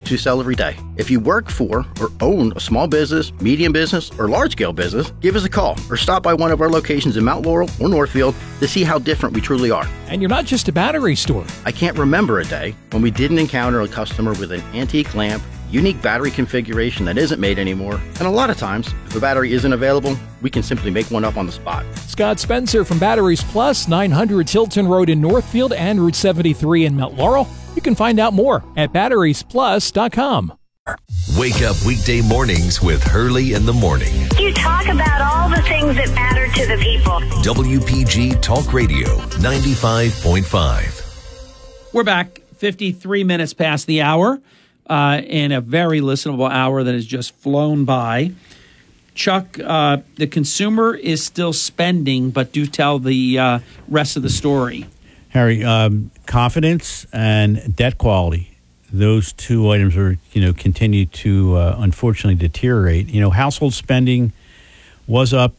to sell every day. If you work for or own a small business, medium business, or large-scale business, give us a call or stop by one of our locations in Mount Laurel or Northfield to see how different we truly are. And you're not just a battery store. I can't remember a day when we didn't encounter a customer with an antique lamp, unique battery configuration that isn't made anymore, and a lot of times, if a battery isn't available, we can simply make one up on the spot. Scott Spencer from Batteries Plus, 900 Tilton Road in Northfield and Route 73 in Mount Laurel. You can find out more at batteriesplus.com. Wake up weekday mornings with Hurley in the Morning. You talk about all the things that matter to the people. WPG Talk Radio 95.5. We're back 53 minutes past the hour in a very listenable hour that has just flown by. Chuck, the consumer is still spending, but do tell the rest of the story. Harry, confidence and debt quality, those two items are, continue to unfortunately deteriorate. Household spending was up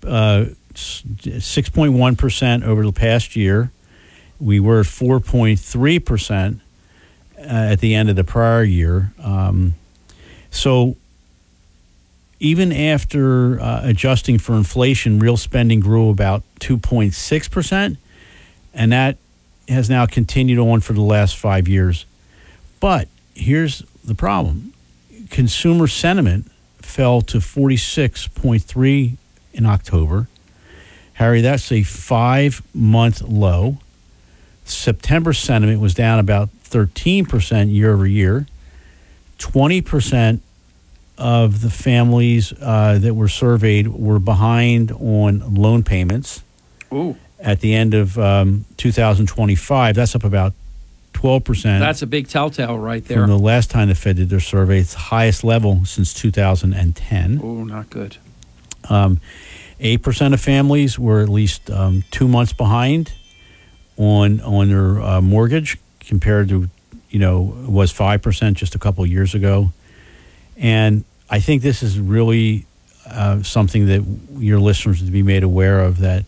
6.1% over the past year. We were at 4.3% at the end of the prior year. So even after adjusting for inflation, real spending grew about 2.6%, and that has now continued on for the last 5 years. But here's the problem. Consumer sentiment fell to 46.3 in October. Harry, that's a 5-month low. September sentiment was down about 13% year over year. 20% of the families that were surveyed were behind on loan payments. Ooh. At the end of 2025. That's up about 12%. That's a big telltale right there. From the last time the Fed did their survey. It's the highest level since 2010. Oh, not good. 8% of families were at least 2 months behind on their mortgage compared to, it was 5% just a couple of years ago. And I think this is really something that your listeners would be made aware of, that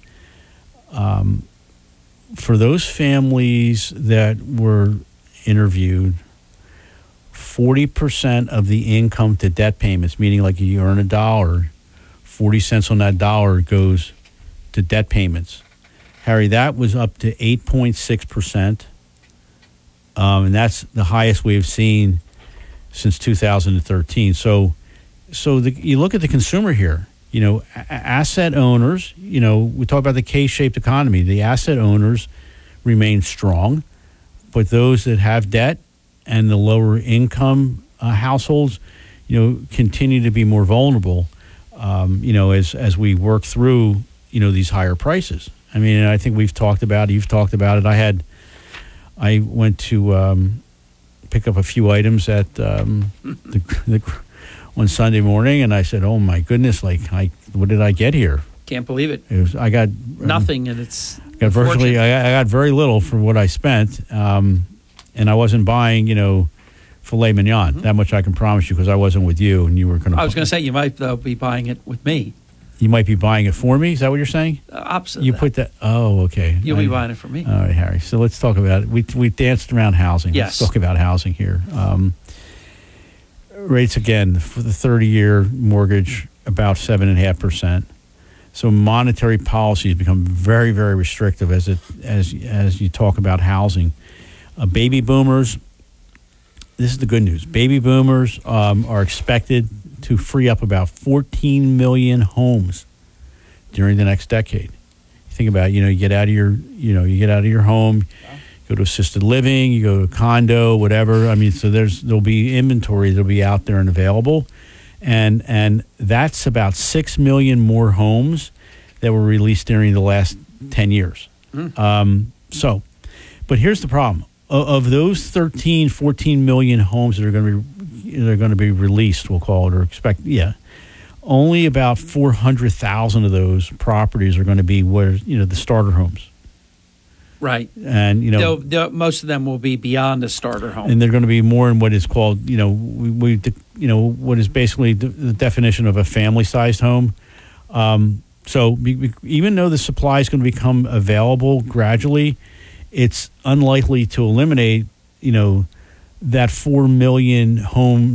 for those families that were interviewed, 40% of the income to debt payments, meaning like you earn $1, 40 cents on that dollar goes to debt payments. Harry, that was up to 8.6%. And that's the highest we've seen since 2013. So you look at the consumer here. Asset owners, we talk about the K-shaped economy. The asset owners remain strong, but those that have debt and the lower income households, continue to be more vulnerable, as we work through, these higher prices. I mean, I think we've talked about it. You've talked about it. I went to pick up a few items at on Sunday morning, and I said, "Oh my goodness! What did I get here?" Can't believe it. I got nothing, and it's I got very little for what I spent, and I wasn't buying, filet mignon. That much I can promise you, because I wasn't with you, and you were going to. I was going to say you might be buying it with me. You might be buying it for me. Is that what you're saying? Opposite. You put that. Oh, okay. You'll be buying it for me. All right, Harry. So let's talk about it. We danced around housing. Yes. Let's talk about housing here. Rates again for the 30-year mortgage about 7.5%. So monetary policy has become very, very restrictive as you talk about housing. Baby boomers. This is the good news. Baby boomers are expected to free up about 14 million homes during the next decade. You think about it, you get out of your home, go to assisted living, you go to a condo, whatever. I mean, so there'll be inventory that'll be out there and available, and that's about 6 million more homes that were released during the last 10 years. But here's the problem: of those 14 million homes that are going to be released, we'll call it, or only about 400,000 of those properties are going to be the starter homes. Right. And, most of them will be beyond a starter home. And they're going to be more in what is called, what is basically the definition of a family-sized home. So even though the supply is going to become available gradually, it's unlikely to eliminate, that 4 million home